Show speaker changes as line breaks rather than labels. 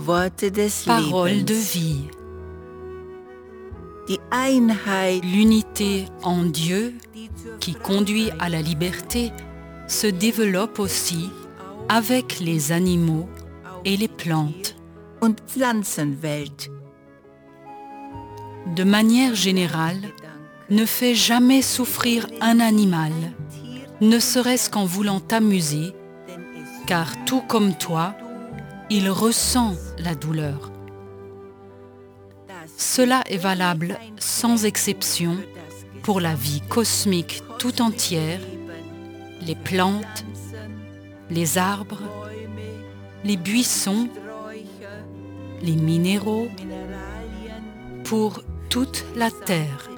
Worte des
Parole de
Lebens.
vie.
Die Einheit,
L'unité en Dieu qui conduit à la liberté se développe aussi avec les animaux et les plantes.
und Pflanzenwelt.
De manière générale, ne fais jamais souffrir un animal, ne serait-ce qu'en voulant t'amuser, car tout comme toi, il ressent la douleur. Cela est valable sans exception pour la vie cosmique tout entière, les plantes, les arbres, les buissons, les minéraux, pour toute la terre.